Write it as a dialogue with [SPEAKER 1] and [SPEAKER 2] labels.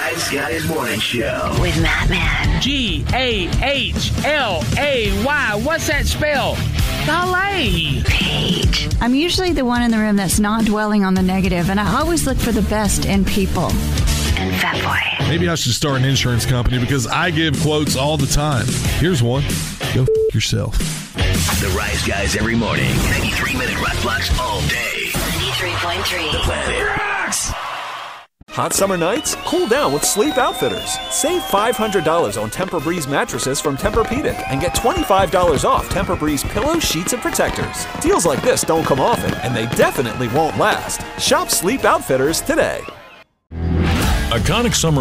[SPEAKER 1] Rise Guys Morning Show
[SPEAKER 2] with Mattman.
[SPEAKER 3] G-A-H-L-A-Y. What's that spell? Golly.
[SPEAKER 2] Paige.
[SPEAKER 4] I'm usually the one in the room that's not dwelling on the negative, and I always look for the best in people.
[SPEAKER 2] And Fatboy.
[SPEAKER 5] Maybe I should start an insurance company because I give quotes all the time. Here's one. Go yourself.
[SPEAKER 1] The Rise Guys every morning. 93-minute rock blocks all day.
[SPEAKER 2] 93.3.
[SPEAKER 1] The Planet Rocks.
[SPEAKER 6] Hot summer nights? Cool down with Sleep Outfitters. Save $500 on Tempur-Breeze mattresses from Tempur-Pedic and get $25 off Tempur-Breeze pillows, sheets, and protectors. Deals like this don't come often, and they definitely won't last. Shop Sleep Outfitters today.
[SPEAKER 7] Iconic summer